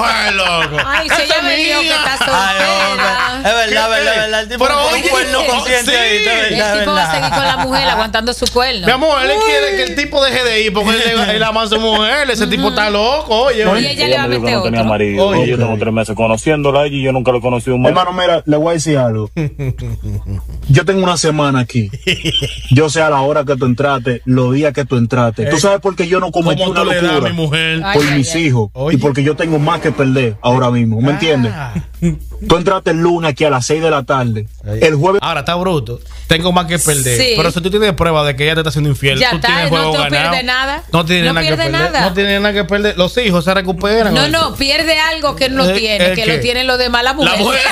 mujer, loco. Ay, si ella me dijo que está soltera. Es verdad. El tipo Pero con un cuerno consciente sí. ahí, El tipo va a seguir con la mujer aguantando su cuerno. Mi amor, él quiere que el tipo deje de ir porque él ama a su mujer. Ese tipo está loco, oye. Y ella le va a me dijo que meter no tenía otro. marido. Oye. Yo tengo 3 meses conociéndola y yo nunca lo he conocido un mes. Hermano, mira, le voy a decir algo. Yo tengo una semana aquí. Yo sé a la hora que tú entraste, los días que tú entraste. ¿Tú sabes por qué yo no cometí ¿Cómo una tú le das a locura? mi mujer? Ay, Por ay, mis ay. hijos. Oye. Y porque yo tengo más que perder ahora mismo. ¿Me entiendes? Tú entraste el lunes aquí a las 6 de la tarde. El jueves. Ahora está bruto. Tengo más que perder. Sí. Pero si tú tienes prueba de que ella te está haciendo infiel, Ya tú está, tienes juego no ganado. pierde nada. No tiene No nada que pierde perder. nada. No tiene nada que perder. Los hijos se recuperan. No, pierde algo que no tiene, que ¿qué? lo tienen los demás las La mujeres. mujer.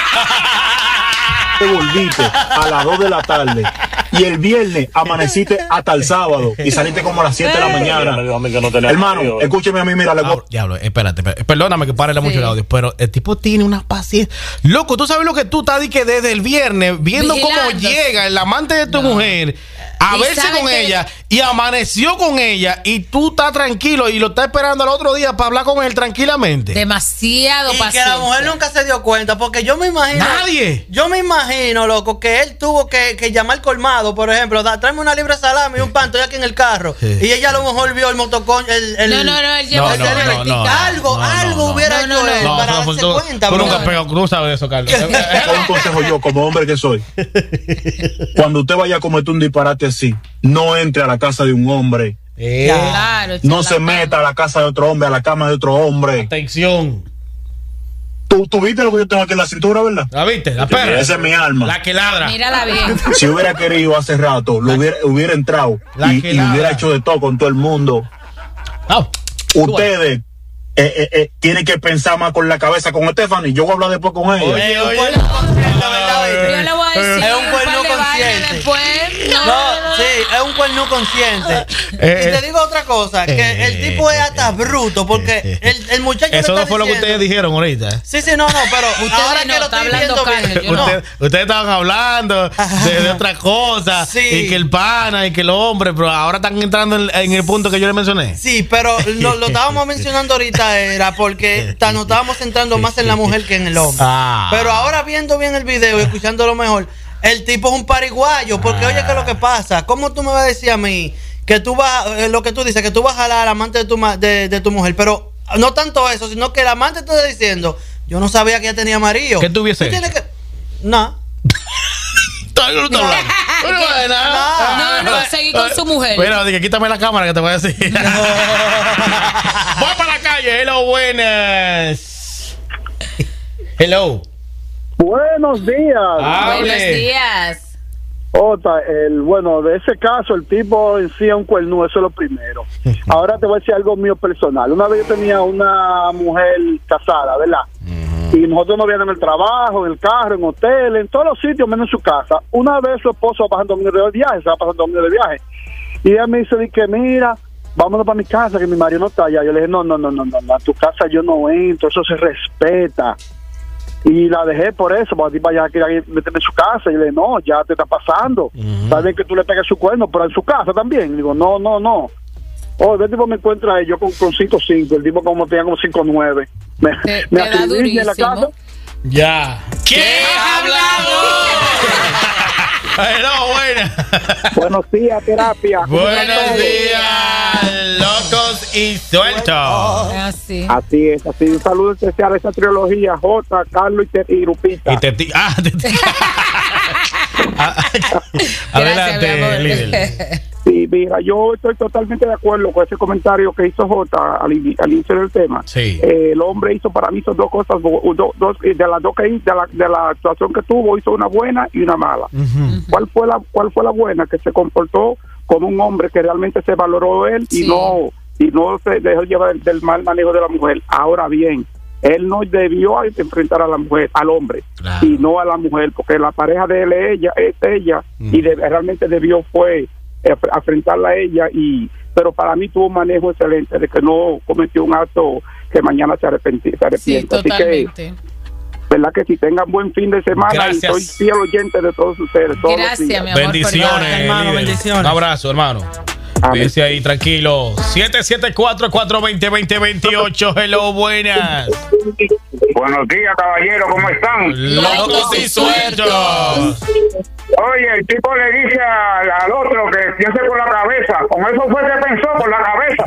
Te volviste a las 2 de la tarde y el viernes amaneciste hasta el sábado y saliste como a las 7 de la Ella me mañana. dijo a mí que no tenía Hermano, marido. escúcheme a mí, mira, le voy- Diablo, espérate. Perdóname que pare mucho el audio, pero el tipo tiene una paciencia. Loco, tú sabes lo que tú estás de que desde el viernes viendo cómo Vigilando. llega el amante de tu mujer a Y verse sabe con que- ella y amaneció con ella y tú estás tranquilo y lo estás esperando al otro día para hablar con él tranquilamente. Demasiado Y que paciente. la mujer nunca se dio cuenta, porque yo me imagino. Nadie. Yo me imagino, loco, que él tuvo que llamar colmado, por ejemplo, tráeme una libra de salami y un pan, estoy aquí en el carro. Sí. Y ella a lo mejor vio el motocón, él él lleva No, el no, vertical. no, algo, no, algo no, hubiera no, hecho no, él no. para no, darse tú cuenta, tú bro. nunca has pegado, tú no sabes de eso, Carlos. un consejo yo, como hombre que soy. Cuando usted vaya a cometer un disparate así, no entre a la casa de un hombre. Claro, No se charlatán. meta a la casa de otro hombre, a la cama de otro hombre. Atención. ¿Tú viste lo que yo tengo aquí en la cintura, verdad? ¿La viste? La perra. Esa es mi alma. La que ladra. Mírala bien. Si hubiera querido hace rato, hubiera entrado La y que hubiera ladra. hecho de todo con todo el mundo. Ah, Ustedes tienen que pensar más con la cabeza con Stephanie. Yo voy a hablar después con ella. Oye, Un oye. cuerno consciente, ¿verdad, Yo viste? le voy a decir Es un cuerno par de vainas consciente. después. No, sí, es un cuerno consciente. Y te digo otra cosa, que el tipo es hasta bruto, porque el muchacho le Eso está no fue lo que diciendo- ustedes dijeron ahorita. Sí, no, pero ahora no, que lo está estoy hablando viendo Carlos, bien. yo no. Ustedes estaban hablando de otras cosas Sí. y que el pana y que el hombre, pero ahora están entrando en el punto que yo le mencioné. Sí, pero lo estábamos mencionando ahorita era porque nos estábamos centrando más en la mujer que en el hombre. Ah. Pero ahora viendo bien el video y escuchándolo mejor, el tipo es un pariguayo, porque oye, ¿qué es lo que pasa? ¿Cómo tú me vas a decir a mí que tú vas, lo que tú dices, que tú vas a jalar al amante de tu mujer? Pero no tanto eso, sino que el amante te está diciendo, yo no sabía que ella tenía marido. ¿Qué tuviese? Tú tienes que... No. Todavía no está hablando. Pero no de nada. No, seguí con su mujer. Bueno, dije, quítame la cámara que te voy a decir. Voy para la calle. Hello, buenas. Hello. Buenos días. Hable. Buenos días. Ota, bueno, de ese caso, el tipo en sí es un cuernudo, eso es lo primero. Ahora te voy a decir algo mío personal. Una vez yo tenía una mujer casada, ¿verdad? Y nosotros nos vienen en el trabajo, en el carro, en hotel, en todos los sitios, menos en su casa. Una vez su esposo va pasando de viaje, se va pasando de viaje. Y ella me dice, que mira, vámonos para mi casa, que mi marido no está allá. Yo le dije, no, a tu casa yo no entro, eso se respeta. Y la dejé por eso, porque vaya a querer meterme en su casa. Y le dije, no, ya te está pasando. Sabes que tú le pegas su cuerno, pero en su casa también. Y digo, no. Oh, el tipo me encuentra ahí, yo con 5'5", el tipo como tenía como 5'9". Me Te da acribilla en la casa. durísimo. Ya. ¿Quién ha hablado? Hello, buenas. Buenos días, terapia. Buenos días, locos y sueltos. Así. Así es, así. Un saludo especial a esa trilogía, J, Carlos y Lupita. Y Adelante, Gracias, mi amor. líder. Sí, mira, yo estoy totalmente de acuerdo con ese comentario que hizo J al inicio del tema. Sí. El hombre hizo para mí son dos cosas, de la actuación que tuvo, hizo una buena y una mala. ¿Cuál fue la buena? Que se comportó como un hombre que realmente se valoró él Sí. y no se dejó llevar del mal manejo de la mujer. Ahora bien, él no debió enfrentar a la mujer, al hombre, Claro. y no a la mujer, porque la pareja de él es ella, y realmente debió fue enfrentarla a ella, pero para mí tuvo un manejo excelente de que no cometió un acto que mañana se arrepienta. Sí, Así que, totalmente. verdad que si tengan buen fin de semana. Gracias. Y soy fiel oyente de todos ustedes. Todos los Gracias, días. mi amor. Bendiciones, Gracias, hermano, líder. bendiciones. Un abrazo, hermano. Dice ahí, tranquilo. 774-420-2028. Hello, buenas. Buenos días, caballero, ¿cómo están? Locos y sueltos. Oye, el tipo le dice al otro que piense por la cabeza. Con eso fue que pensó, por la cabeza.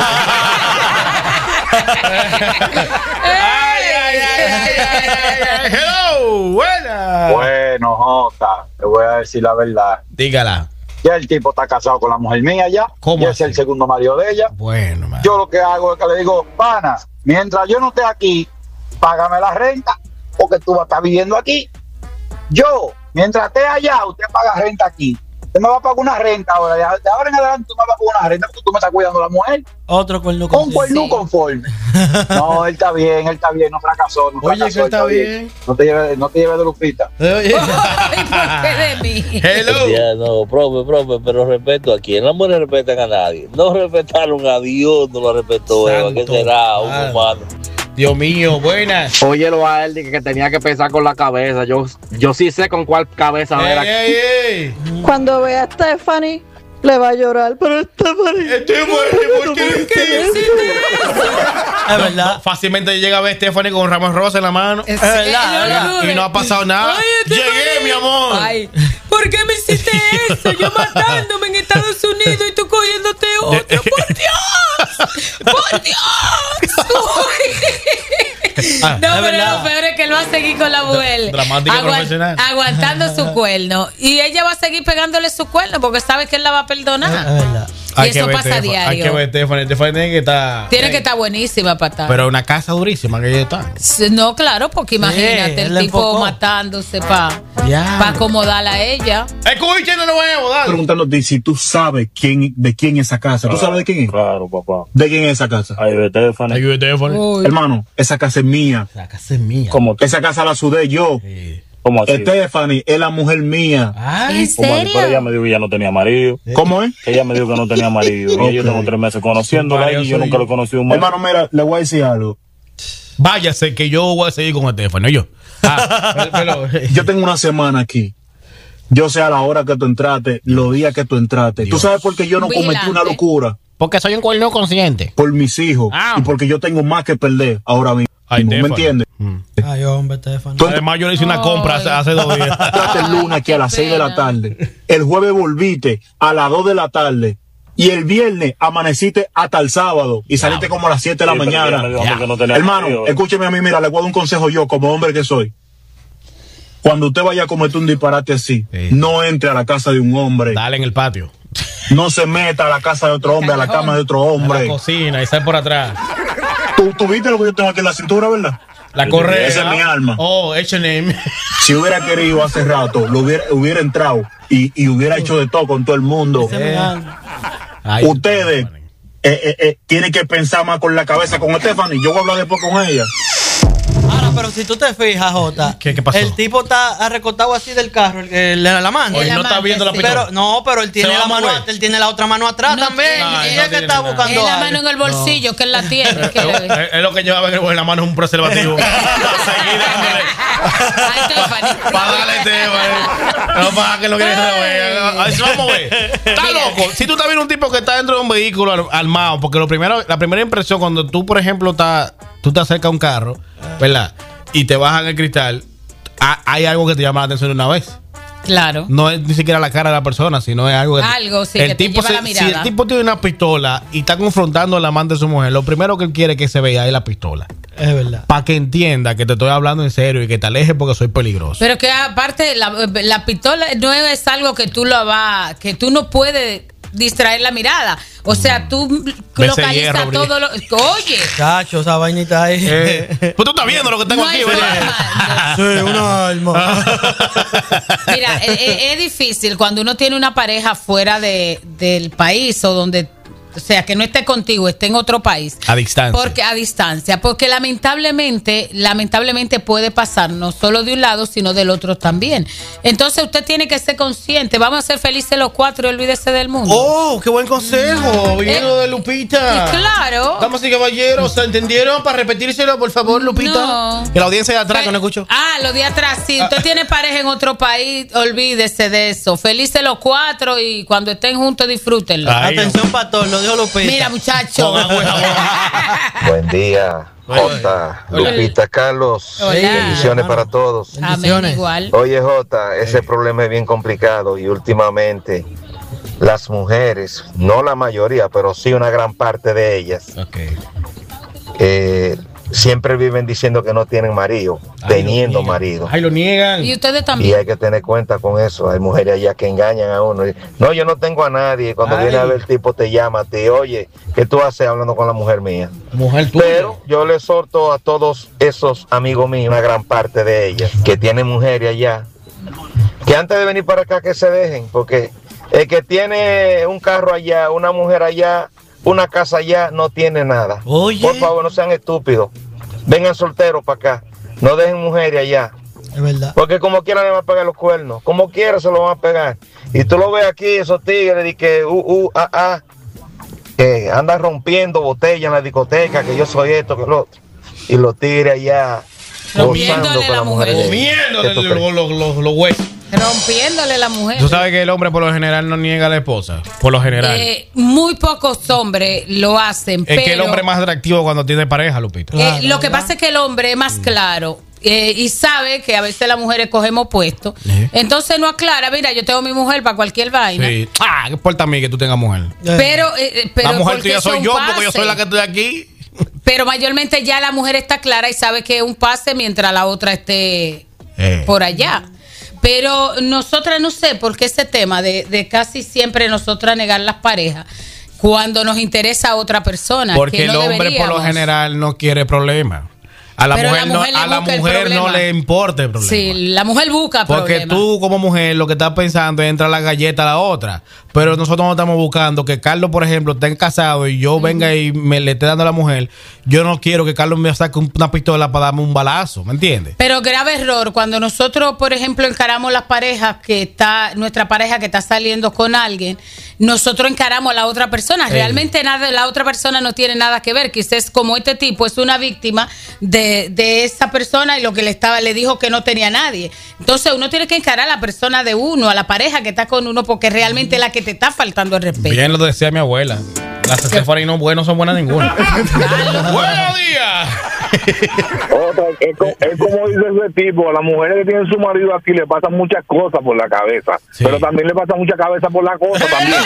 Hello, buenas. Bueno, Jota, te voy a decir la verdad. Dígala. Ya el tipo está casado con la mujer mía ya. ¿Cómo Y ese es el segundo marido de ella. Bueno, man. Yo lo que hago es que le digo, pana, mientras yo no esté aquí, págame la renta, porque tú vas a estar viviendo aquí. Yo, mientras esté allá, usted paga renta aquí. Usted me va a pagar una renta ahora. De ahora en adelante tú me vas a pagar una renta porque tú me estás cuidando a la mujer. Otro cuerno Un cuerno conforme. No, él está bien, no fracasó. No Oye, fracasó, que está bien. No te lleves de Lupita. Oye. Ay, ¿por qué de mí? Hello. Ya, no, profe, pero respeto a quién. Las mujeres respetan a nadie. No respetaron a Dios, no lo respetó Eva. ¿Qué Santo será? Un padre. humano. Dios mío, buenas. Óyelo a él, que tenía que pensar con la cabeza. Yo sí sé con cuál cabeza era. Ey. Cuando vea a Stephanie, le va a llorar. Pero Stephanie, ¿Por qué Es verdad. Fácilmente llega a ver Stephanie con un ramo de rosa en la mano. Es verdad, Y no ha pasado nada. Ay, Llegué, mi amor. Ay, ¿por qué me hiciste eso? Yo matándome en Estados Unidos y tú cogiéndote otro. ¡Por Dios! ¡Por Dios! Ah, No, es pero verdad. lo peor es que él va a seguir con la mujer. Dramática profesional. Aguantando su cuerno. Y ella va a seguir pegándole su cuerno porque sabe que él la va a perdonar. Es verdad. Y eso pasa a diario. Hay que ver Stephanie. Stephanie tiene que estar. Tiene que estar buenísima para estar. Pero una casa durísima que ella está. No, claro, porque imagínate él el la tipo enfocó. matándose para Ya. acomodarla a ella. Escuchen, no lo voy a mudar. Preguntándote si tú sabes de quién es esa casa. ¿Tú sabes de quién es? Claro, papá. ¿De quién es esa casa? Ahí ve Stephanie. Ayúdate, Stephanie. Uy. Hermano, esa casa es mía. La casa es mía. ¿Cómo, Esa casa la sudé yo. cómo así? Stephanie es la mujer mía. Ay, ¿Cómo así? Pero ella me dijo que ya no tenía marido. ¿Cómo es? Ella me dijo que no tenía marido. Ok. Y yo tengo 3 meses conociéndola y yo nunca lo he conocido un marido. Hermano, mira, le voy a decir algo. váyase que yo voy a seguir con Stephanie, yo. Yo tengo una semana aquí. Yo sé a la hora que tú entraste, los días que tú entraste. ¿Tú sabes por qué yo no cometí una locura? Porque soy un cuerno consciente. Por mis hijos. Ah. Y porque yo tengo más que perder ahora mismo. Ay, ¿Me Stephanie. entiendes? Ay, hombre, Stephanie. Tú Además, yo le hice una compra hace 2 días. entraste el lunes aquí a las 6 de la tarde. El jueves volviste a las 2 de la tarde. Y el viernes amaneciste hasta el sábado. Y saliste como a las 7 de la Sí, pero mañana. ella me dijo que no tenía Hermano, marido. escúcheme a mí, mira, le voy a dar un consejo yo, como hombre que soy. Cuando usted vaya a cometer un disparate así, Sí. no entre a la casa de un hombre. Dale en el patio. No se meta a la casa de otro hombre, a la cama de otro A la hombre. cocina y sale por atrás. ¿Tú viste lo que yo tengo aquí en la cintura, verdad? La correa. Esa es mi alma. Oh, H&M. Si hubiera querido hace rato, hubiera entrado y hubiera hecho de todo con todo el mundo. Ay, Ustedes tienen que pensar más con la cabeza con Stephanie. Yo voy a hablar después con ella. Ahora, pero si tú te fijas, Jota, ¿Qué pasó? el tipo está recortado así del carro, la mano. Oye, no está viendo la pistola. Pero no, pero él tiene Se va la a mano, mover. él tiene la otra mano atrás No también. tiene. Y No, es no que tiene está nada. buscando Es la algo. mano en el bolsillo, que él la tiene. ¿Qué le ve? Es lo que lleva en la mano es un preservativo. Seguir dándole. Ay, Stephanie. Para darle Stephanie. No para que lo quieren saber. Así vamos a ver. Está loco. Si tú estás viendo un tipo que está dentro de un vehículo armado, porque la primera impresión cuando tú, por ejemplo, tú te acercas a un carro, ¿verdad? Y te bajan el cristal, hay algo que te llama la atención de una vez. Claro. No es ni siquiera la cara de la persona, sino es algo que Algo, sí, que te lleva la mirada. Si el tipo tiene una pistola y está confrontando al amante de su mujer, lo primero que él quiere que se vea es la pistola. Es verdad. Para que entienda que te estoy hablando en serio y que te alejes porque soy peligroso. Pero que aparte, la pistola no es algo que que tú no puedes distraer la mirada. O sea, tú localizas hierro, todo lo. Oye. Chacho, esa vainita ahí. Pues tú estás viendo lo que tengo No aquí, hay ¿verdad? Sí, una alma. Mira, es difícil cuando uno tiene una pareja fuera del país o donde o sea, que no esté contigo, esté en otro país. A distancia. Porque lamentablemente puede pasar no solo de un lado, sino del otro también. Entonces usted tiene que ser consciente. Vamos a ser felices los cuatro y olvídese del mundo. Oh, qué buen consejo, viniendo de Lupita. Claro. Damas y caballeros, ¿entendieron? Para repetírselo, por favor, Lupita. No. Que la audiencia de atrás, que no escucho. Lo de atrás, si usted tiene pareja en otro país, olvídese de eso. Felices los cuatro y cuando estén juntos, disfrútenlo. Atención, pastor, lo dijo Lupita. Mira, muchacho. Buen día, Jota, Lupita, Carlos. Hola. Bendiciones para todos. Amén, igual. Oye, Jota, ese problema es bien complicado y últimamente las mujeres, no la mayoría, pero sí una gran parte de ellas, siempre viven diciendo que no tienen marido, teniendo marido. Ay, lo niegan. Y ustedes también. Y hay que tener cuenta con eso. Hay mujeres allá que engañan a uno. No, yo no tengo a nadie. Cuando viene a ver el tipo te llama a ti. Oye, ¿qué tú haces hablando con la mujer mía? Mujer tuya. Pero yo le exhorto a todos esos amigos míos, una gran parte de ellas, que tienen mujeres allá, que antes de venir para acá que se dejen. Porque el que tiene un carro allá, una mujer allá, una casa allá, no tiene nada. Oye. Por favor, no sean estúpidos. Vengan solteros para acá. No dejen mujeres allá. Es verdad. Porque como quiera le van a pegar los cuernos. Como quiera se lo van a pegar. Y tú lo ves aquí, esos tigres, de que que andan rompiendo botellas en la discoteca, que yo soy esto, que lo otro. Y los tigres allá gozando con las mujeres. Comiéndole los huesos. Rompiéndole la mujer. Tú sabes que el hombre por lo general no niega a la esposa. Por lo general. Muy pocos hombres lo hacen. Es que el hombre es más atractivo cuando tiene pareja, Lupita. Lo que pasa es que el hombre es más claro. Y sabe que a veces las mujeres cogemos puestos. Entonces no aclara, mira, yo tengo mi mujer para cualquier vaina. Sí. ¿Qué importa a mí que tú tengas mujer? Pero la mujer tuya soy yo, pase. porque yo soy la que estoy aquí. Pero mayormente ya la mujer está clara y sabe que es un pase mientras la otra esté por allá. Pero nosotras no sé por qué ese tema de casi siempre nosotras negar las parejas cuando nos interesa a otra persona. Porque que no el hombre por lo general no quiere problemas. A la mujer no le importa el problema. Sí, la mujer busca porque problemas. tú como mujer lo que estás pensando es entrar la galleta a la otra. Pero nosotros no estamos buscando que Carlos, por ejemplo, esté casado y yo venga y me le esté dando a la mujer. Yo no quiero que Carlos me saque una pistola para darme un balazo, ¿me entiendes? Pero grave error, cuando nosotros, por ejemplo, encaramos las parejas nuestra pareja que está saliendo con alguien, nosotros encaramos a la otra persona. Realmente la otra persona no tiene nada que ver. Quizás como este tipo es una víctima de esa persona y lo que le dijo que no tenía nadie. Entonces uno tiene que encarar a la persona de uno, a la pareja que está con uno, porque realmente es la que te está faltando el respeto. Bien lo decía mi abuela. Las Stephanie no son buenas ninguna. ¡Buenos días! Es como dice ese tipo, a las mujeres que tienen su marido aquí le pasan muchas cosas por la cabeza, pero también le pasa mucha cabeza por la cosa también.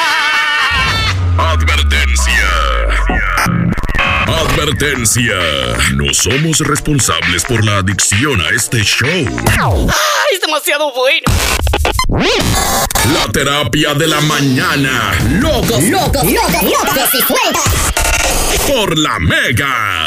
Advertencia. No somos responsables por la adicción a este show. ¡Ay, es demasiado bueno! La terapia de la mañana. Locos y sueltas. Por la Mega.